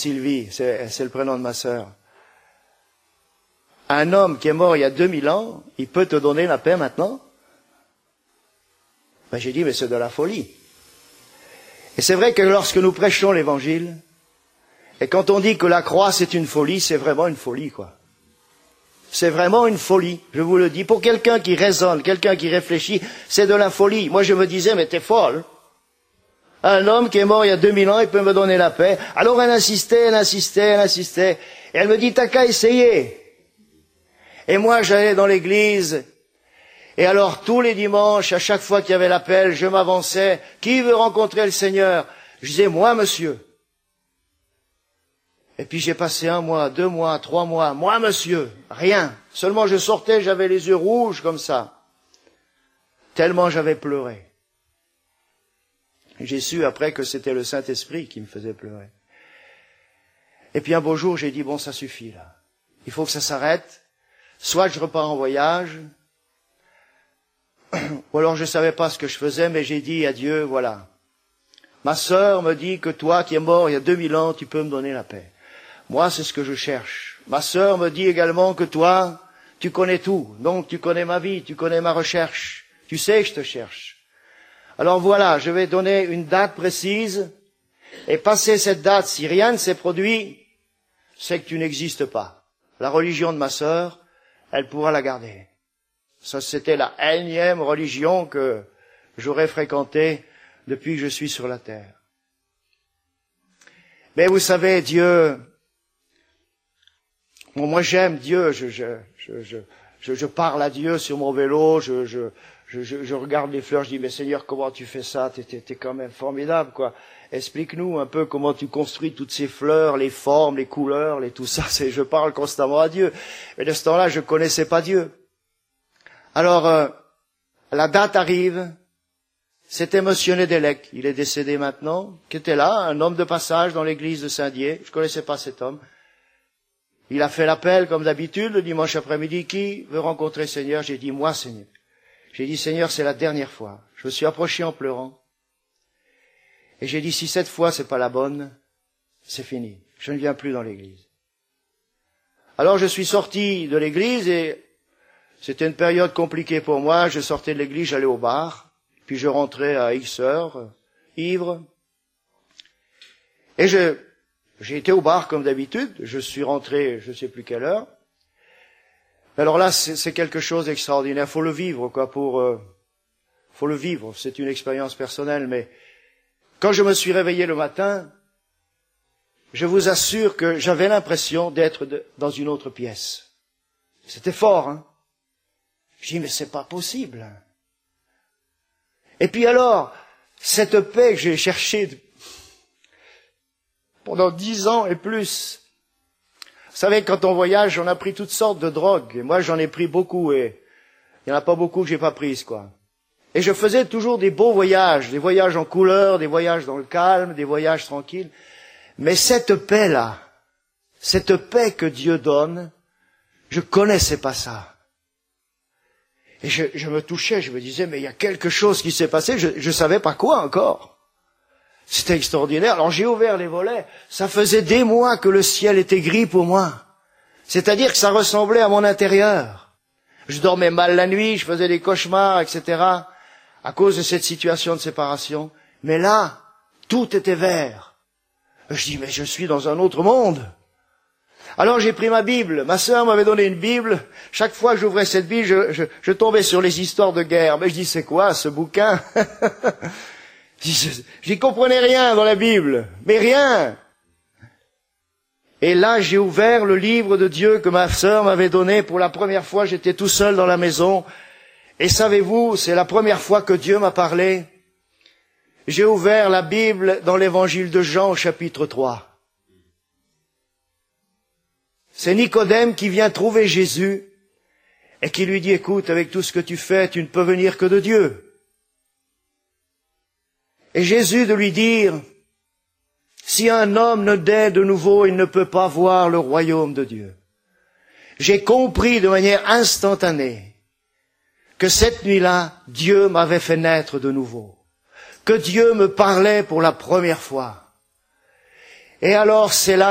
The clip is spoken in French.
Sylvie, c'est le prénom de ma sœur. Un homme qui est mort il y a 2000 ans, il peut te donner la paix maintenant? Ben, j'ai dit, mais c'est de la folie. Et c'est vrai que lorsque nous prêchons l'évangile, et quand on dit que la croix c'est une folie, c'est vraiment une folie, quoi. C'est vraiment une folie, je vous le dis. Pour quelqu'un qui raisonne, quelqu'un qui réfléchit, c'est de la folie. Moi je me disais, mais t'es folle. Un homme qui est mort il y a 2000 ans, il peut me donner la paix. Alors elle insistait. Et elle me dit, t'as qu'à essayer. Et moi j'allais dans l'église, et alors tous les dimanches, à chaque fois qu'il y avait l'appel, je m'avançais. Qui veut rencontrer le Seigneur? Je disais, moi monsieur. Et puis j'ai passé 1 mois, 2 mois, 3 mois. Moi, monsieur, rien. Seulement je sortais, j'avais les yeux rouges comme ça. Tellement j'avais pleuré. J'ai su après que c'était le Saint-Esprit qui me faisait pleurer. Et puis un beau jour, j'ai dit, bon, ça suffit là. Il faut que ça s'arrête. Soit je repars en voyage, ou alors je ne savais pas ce que je faisais, mais j'ai dit à Dieu, voilà. Ma sœur me dit que toi qui es mort il y a 2000 ans, tu peux me donner la paix. Moi, c'est ce que je cherche. Ma sœur me dit également que toi, tu connais tout. Donc, tu connais ma vie, tu connais ma recherche. Tu sais que je te cherche. Alors voilà, je vais donner une date précise. Et passer cette date, si rien ne s'est produit, c'est que tu n'existes pas. La religion de ma sœur, elle pourra la garder. Ça, c'était la énième religion que j'aurais fréquentée depuis que je suis sur la terre. Mais vous savez, Dieu... Bon, moi j'aime Dieu, je parle à Dieu sur mon vélo, je regarde les fleurs, je dis, mais Seigneur, comment tu fais ça? T'es quand même formidable, quoi. Explique-nous un peu comment tu construis toutes ces fleurs, les formes, les couleurs, tout ça. Je parle constamment à Dieu. Mais de ce temps-là, je connaissais pas Dieu. Alors, la date arrive. C'était Monsieur Nedelec, il est décédé maintenant, qui était là, un homme de passage dans l'église de Saint-Dié. Je connaissais pas cet homme. Il a fait l'appel, comme d'habitude, le dimanche après-midi. Qui veut rencontrer le Seigneur? J'ai dit, moi, Seigneur. J'ai dit, Seigneur, c'est la dernière fois. Je me suis approché en pleurant. Et j'ai dit, si cette fois, c'est pas la bonne, c'est fini. Je ne viens plus dans l'église. Alors, je suis sorti de l'église et c'était une période compliquée pour moi. Je sortais de l'église, j'allais au bar. Puis je rentrais à X heures, ivre. Et j'ai été au bar comme d'habitude, je suis rentré je ne sais plus quelle heure. Alors là, c'est quelque chose d'extraordinaire, faut le vivre, quoi, faut le vivre, c'est une expérience personnelle, mais quand je me suis réveillé le matin, je vous assure que j'avais l'impression d'être dans une autre pièce. C'était fort, hein. Je dis, mais c'est pas possible. Et puis alors, cette paix que j'ai cherchée pendant 10 ans et plus. Vous savez, quand on voyage, on a pris toutes sortes de drogues. Et moi, j'en ai pris beaucoup et il n'y en a pas beaucoup que j'ai pas prises, quoi. Et je faisais toujours des beaux voyages, des voyages en couleur, des voyages dans le calme, des voyages tranquilles. Mais cette paix-là, cette paix que Dieu donne, je connaissais pas ça. Et je me touchais, je me disais, mais il y a quelque chose qui s'est passé, je savais pas quoi encore. C'était extraordinaire. Alors j'ai ouvert les volets. Ça faisait des mois que le ciel était gris pour moi. C'est-à-dire que ça ressemblait à mon intérieur. Je dormais mal la nuit, je faisais des cauchemars, etc. à cause de cette situation de séparation. Mais là, tout était vert. Je dis, mais je suis dans un autre monde. Alors j'ai pris ma Bible. Ma sœur m'avait donné une Bible. Chaque fois que j'ouvrais cette Bible, je tombais sur les histoires de guerre. Mais je dis, c'est quoi ce bouquin? J'y comprenais rien dans la Bible, mais rien. Et là, j'ai ouvert le livre de Dieu que ma sœur m'avait donné pour la première fois. J'étais tout seul dans la maison. Et savez-vous, c'est la première fois que Dieu m'a parlé. J'ai ouvert la Bible dans l'évangile de Jean au chapitre 3. C'est Nicodème qui vient trouver Jésus et qui lui dit, écoute, avec tout ce que tu fais, tu ne peux venir que de Dieu. Et Jésus de lui dire, si un homme ne naît de nouveau, il ne peut pas voir le royaume de Dieu. J'ai compris de manière instantanée que cette nuit-là, Dieu m'avait fait naître de nouveau, que Dieu me parlait pour la première fois. Et alors c'est là